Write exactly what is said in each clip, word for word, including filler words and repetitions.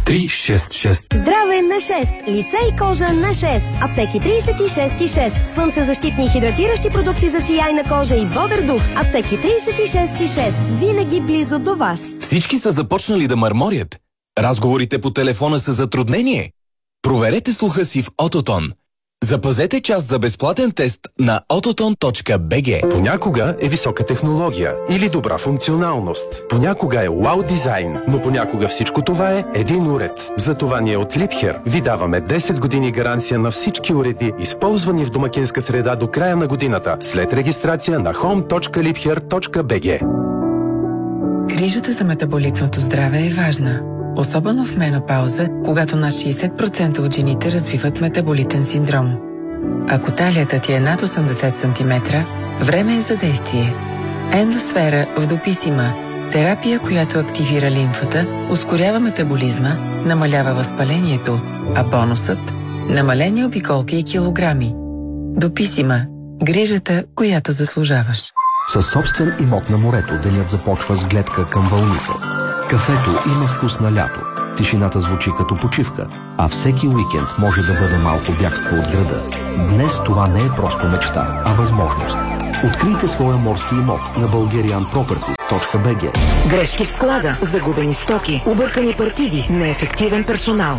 три шест шест. Здраве на шест. Лице и кожа на шест. Аптеки тридесет и шест и шест. Слънцезащитни и хидратиращи продукти за сияйна кожа и бодър дух. Аптеки тридесет и шест и шест. Винаги близо до вас. Всички са започнали да мърморят. Разговорите по телефона са затруднение. Проверете слуха си в Ототон. Запазете час за безплатен тест на ототон точка би джи. Понякога е висока технология или добра функционалност. Понякога е вау дизайн, но понякога всичко това е един уред. Затова ние от Liebherr ви даваме десет години гаранция на всички уреди, използвани в домакинска среда до края на годината, след регистрация на хоум точка liebherr точка би джи. Грижата за метаболитното здраве е важна. Особено в менопауза, когато над шейсет процента от жените развиват метаболитен синдром. Ако талията ти е над осемдесет сантиметра, време е за действие. Ендосфера в Дописима – терапия, която активира лимфата, ускорява метаболизма, намалява възпалението, а бонусът – намалени обиколки и килограми. Дописима – грижата, която заслужаваш. Със собствен имот на морето денят започва с гледка към вълните. Кафето има вкус на лято. Тишината звучи като почивка, а всеки уикенд може да бъде малко бягство от града. Днес това не е просто мечта, а възможност. Открийте своя морски имот на bulgarian properties точка би джи. Грешки в склада, загубени стоки, объркани партиди, неефективен персонал.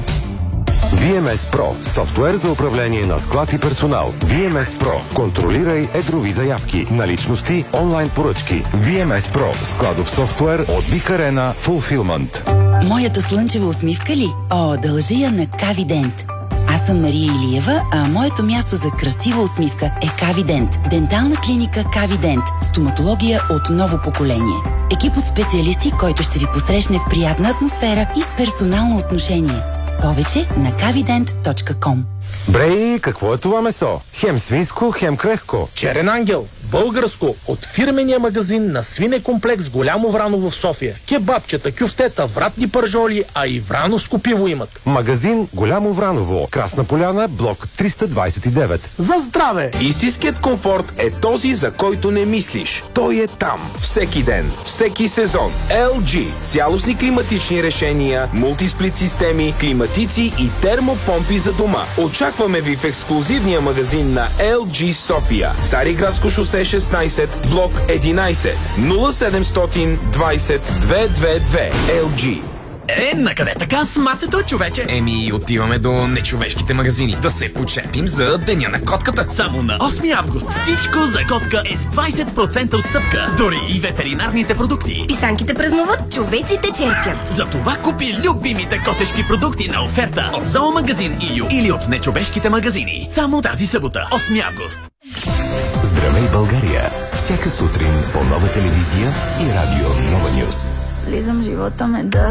ви ем ес Pro – софтуер за управление на склад и персонал. ви ем ес Pro – контролирай едрови заявки, наличности, онлайн поръчки. ви ем ес Pro – складов софтуер от Big Arena Fulfillment. Моята слънчева усмивка ли? О, дължа я на Кавидент. Аз съм Мария Илиева, а моето място за красива усмивка е Кавидент. Дентална клиника Кавидент. Стоматология от ново поколение. Екип от специалисти, който ще ви посрещне в приятна атмосфера и с персонално отношение. Повече на кавидент точка ком. Брей, какво е това месо? Хем свинско, хем крехко. Черен ангел, българско, от фирмения магазин на свинекомплекс Голямо Враново в София. Кебабчета, кюфтета, вратни пържоли, а и врановско пиво имат. Магазин Голямо Враново, Красна поляна, блок триста двадесет и девет. За здраве! Истинският комфорт е този, за който не мислиш. Той е там, всеки ден, всеки сезон. ел джи. Цялостни климатични решения, мултисплит системи, климатици и термопомпи за дома. Очакваме ви в ексклузивния магазин на ел джи София. Цариградско шосе шестнадесет, блок единадесет, нула седемстотин двадесет двеста двадесет и две. ел джи. Е, накъде така с мацето, човече? Еми, отиваме до нечовешките магазини. Да се почепим за Деня на котката. Само на осми август всичко за котка е с двадесет процента отстъпка. Дори и ветеринарните продукти. Писанките празнуват, човеците черпят. Затова купи любимите котешки продукти на оферта от Зоомагазин и ю или от нечовешките магазини. Само тази събота, осми август. Здравей, България! Всяка сутрин по Нова телевизия и радио Нова Нюс. Лизам живота ме да